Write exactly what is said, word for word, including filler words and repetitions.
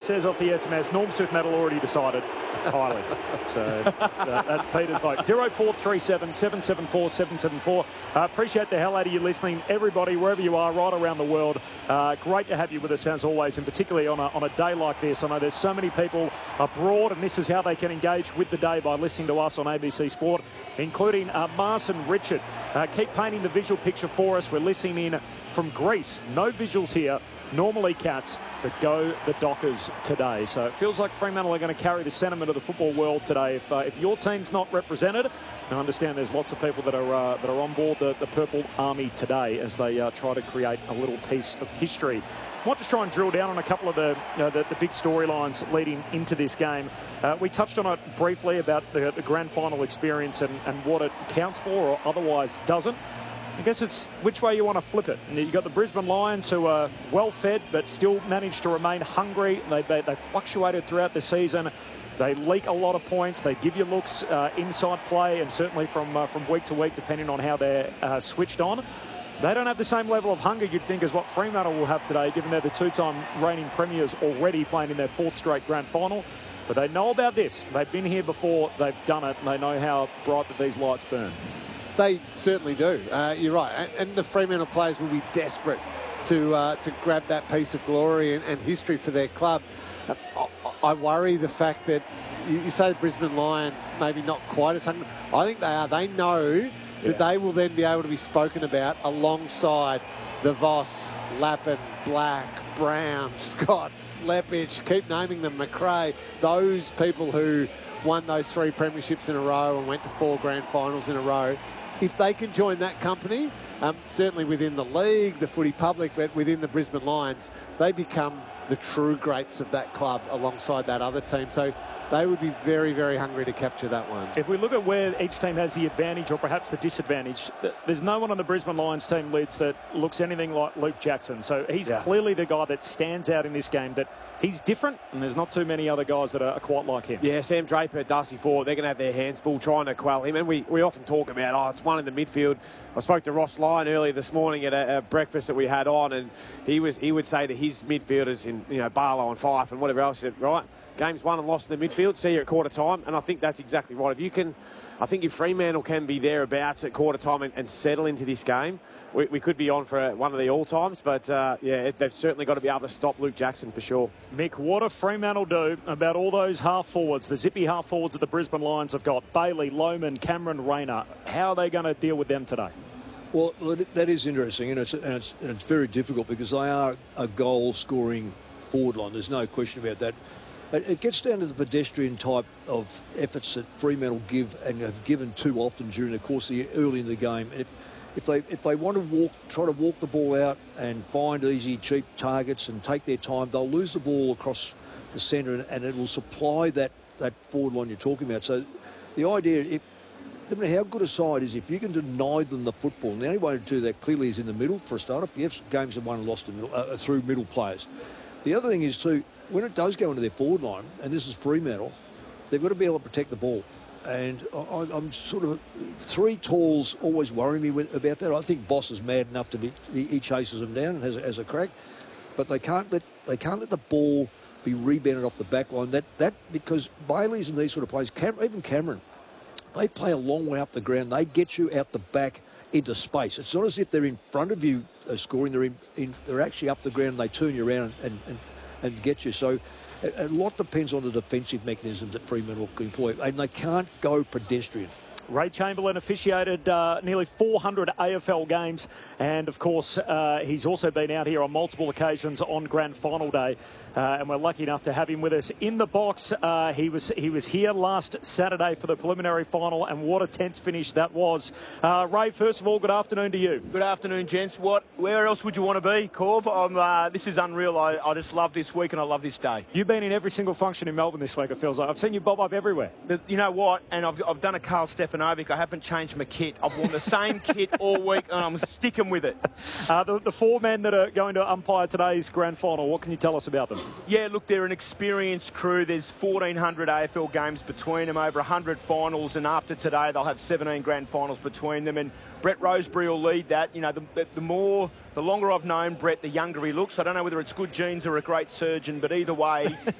says off the S M S, Norm Smith medal already decided. Highly. So that's, uh, that's Peter's vote. zero four three seven, seven seven four, seven seven four. Uh, appreciate the hell out of you listening. Everybody, wherever you are, right around the world. Uh, great to have you with us as always, and particularly on a, on a day like this. I know there's so many people abroad, and this is how they can engage with the day by listening to us on A B C Sport, including uh, Mars and Richard. Uh, keep painting the visual picture for us. We're listening in from Greece. No visuals here. Normally Cats, but go the Dockers today. So it feels like Fremantle are going to carry the sentiment of the football world today. If, uh, if your team's not represented, I understand there's lots of people that are uh, that are on board the, the Purple Army today as they uh, try to create a little piece of history. I want to try and drill down on a couple of the, you know, the, the big storylines leading into this game. Uh, we touched on it briefly about the, the grand final experience and, and what it counts for or otherwise doesn't. I guess it's which way you want to flip it. You've got the Brisbane Lions, who are well-fed but still managed to remain hungry. They, they, they fluctuated throughout the season. They leak a lot of points. They give you looks uh, inside play, and certainly from uh, from week to week, depending on how they're uh, switched on. They don't have the same level of hunger, you'd think, as what Fremantle will have today, given they're the two-time reigning premiers already playing in their fourth straight grand final. But they know about this. They've been here before. They've done it. And they know how bright that these lights burn. They certainly do. Uh, you're right. And, and the Fremantle players will be desperate to uh, to grab that piece of glory and, and history for their club. Uh, I, I worry the fact that you, you say the Brisbane Lions maybe not quite as hungry. I think they are. They know that yeah. they will then be able to be spoken about alongside the Voss, Lappin, Black, Brown, Scott, Slepich, keep naming them, McRae, those people who won those three premierships in a row and went to four grand finals in a row. If they can join that company, um, certainly within the league, the footy public, but within the Brisbane Lions, they become the true greats of that club alongside that other team. So they would be very, very hungry to capture that one. If we look at where each team has the advantage or perhaps the disadvantage, there's no one on the Brisbane Lions team, Lids, that looks anything like Luke Jackson. So he's yeah. clearly the guy that stands out in this game, that he's different, and there's not too many other guys that are quite like him. Yeah, Sam Draper, Darcy Ford, they're going to have their hands full trying to quell him. And we, we often talk about, oh, it's one in the midfield. I spoke to Ross Lyon earlier this morning at a, a breakfast that we had on, and he was he would say to his midfielders in, you know, Barlow and Fife and whatever else, he said, right, game's won and lost in the midfield, see you at quarter time. And I think that's exactly right. If you can, I think if Fremantle can be thereabouts at quarter time and, and settle into this game, we, we could be on for one of the all-times. But, uh, yeah, they've certainly got to be able to stop Luke Jackson for sure. Mick, what do Fremantle do about all those half-forwards, the zippy half-forwards that the Brisbane Lions have got? Bailey, Lohman, Cameron Rayner. How are they going to deal with them today? Well, that is interesting, and it's, and it's, and it's very difficult because they are a goal-scoring forward line. There's no question about that. It gets down to the pedestrian type of efforts that Fremantle give and have given too often during the course of the early in the game. And if, if they if they want to walk, try to walk the ball out and find easy, cheap targets and take their time, they'll lose the ball across the centre, and, and it will supply that that forward line you're talking about. So the idea, if, no matter how good a side is, if you can deny them the football, and the only way to do that clearly is in the middle for a start. If you have games that won and lost middle, uh, through middle players. The other thing is too, when it does go into their forward line, and this is Fremantle, they've got to be able to protect the ball. And I, I'm sort of, three talls always worry me with, about that. I think Boss is mad enough to be, he chases them down and has, has a crack. But they can't let they can't let the ball be rebounded off the back line. That, that because Bailey's and these sort of players, Cam, even Cameron, they play a long way up the ground. They get you out the back into space. It's not as if they're in front of you uh, scoring. They're in, in, they're actually up the ground. And they turn you around and, and and get you. So a, a lot depends on the defensive mechanisms that Fremantle can employ, and they can't go pedestrian. Ray Chamberlain officiated uh, nearly four hundred A F L games, and of course uh, he's also been out here on multiple occasions on Grand Final day, uh, and we're lucky enough to have him with us in the box. Uh, he was he was here last Saturday for the preliminary final, and what a tense finish that was. Uh, Ray, first of all, good afternoon to you. Good afternoon, gents. What? Where else would you want to be, Corv? I'm, uh, this is unreal. I, I just love this week and I love this day. You've been in every single function in Melbourne this week, it feels like. I've seen you bob up everywhere. The, you know what? And I've, I've done a Carl Stefanovic. I haven't changed my kit. I've worn the same kit all week and I'm sticking with it. Uh, the, the four men that are going to umpire today's grand final, what can you tell us about them? Yeah, look, they're an experienced crew. There's fourteen hundred A F L games between them, over one hundred finals, and after today they'll have seventeen grand finals between them. And Brett Rosebery will lead that. You know, the, the, the more, the longer I've known Brett, the younger he looks. I don't know whether it's good genes or a great surgeon, but either way,